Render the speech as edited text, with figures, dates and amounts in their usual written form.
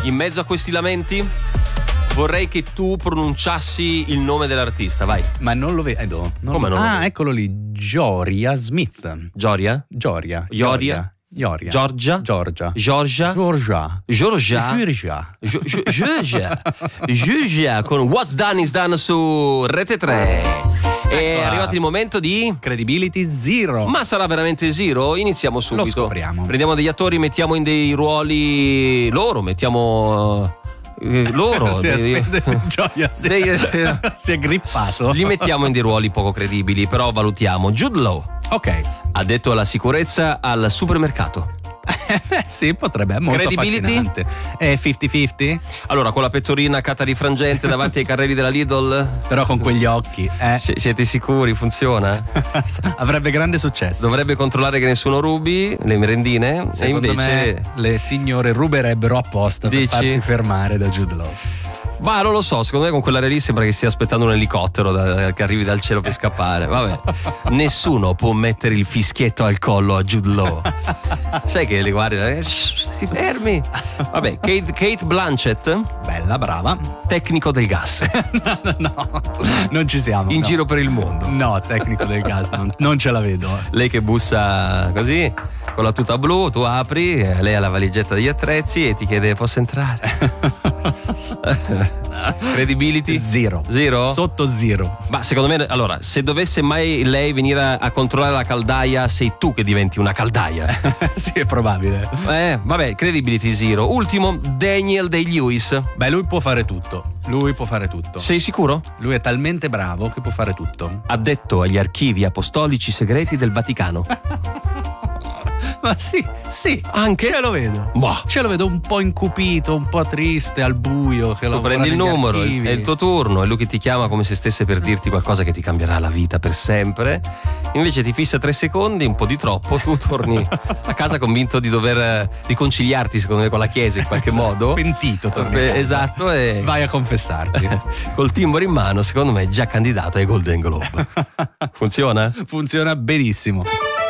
In mezzo a questi lamenti vorrei che tu pronunciassi il nome dell'artista, vai. Ma non lo vedo. Come non lo vedo? Eccolo lì, Joria Smith. Giorgia? Joria. Giorgia? Giorgia. Giorgia? Giorgia. Giorgia? Giorgia. Giorgia? Giorgia con What's Done is Done su Rete 3. È arrivato il momento di Credibility Zero. Ma sarà veramente zero? Iniziamo subito. Lo scopriamo. Prendiamo degli attori, mettiamo in dei ruoli loro, mettiamo loro. Gioia si è grippato. Li mettiamo in dei ruoli poco credibili, però valutiamo. Jude Law, Ok. addetto alla sicurezza al supermercato. Sì, potrebbe, è molto Credibility? affascinante. È 50-50? Allora, con la pettorina catarifrangente davanti ai carrelli della Lidl, Però con quegli occhi, siete sicuri? Funziona? avrebbe grande successo. Dovrebbe controllare che nessuno rubi le merendine. Secondo e invece me le signore ruberebbero apposta per Dici? farsi fermare da Jude Law. Ma non lo so, secondo me con quell'aria lì sembra che stia aspettando un elicottero che arrivi dal cielo per scappare. Vabbè, nessuno può mettere il fischietto al collo a Jude Law. Sai che li guardi, si fermi. Vabbè, Kate Blanchett, Bella, brava. tecnico del gas, No, non ci siamo. in no. giro per il mondo. No, tecnico del gas, non ce la vedo. Lei che bussa così, con la tuta blu, tu apri, lei ha la valigetta degli attrezzi e ti chiede: posso entrare? Credibility? Zero. Zero? Sotto zero. Ma secondo me, allora, se dovesse mai lei venire a controllare la caldaia, sei tu che diventi una caldaia. Sì, è probabile. Vabbè, credibility zero. Ultimo, Daniel Day-Lewis. Beh, lui può fare tutto. Lui può fare tutto. Sei sicuro? Lui è talmente bravo che può fare tutto. Addetto agli archivi apostolici segreti del Vaticano. Ma sì, Anche? ce lo vedo. Boh. Ce lo vedo un po' incupito, un po' triste, al buio. Che Tu prendi il numero, è il tuo turno, è lui che ti chiama come se stesse per dirti qualcosa che ti cambierà la vita per sempre. Invece ti fissa 3 secondi, un po' di troppo, tu torni a casa convinto di dover riconciliarti, secondo me, con la chiesa in qualche modo. Pentito, torni a casa. Esatto, e Vai a confessarti. col timbro in mano, secondo me, già candidato ai Golden Globe. Funziona? Funziona benissimo.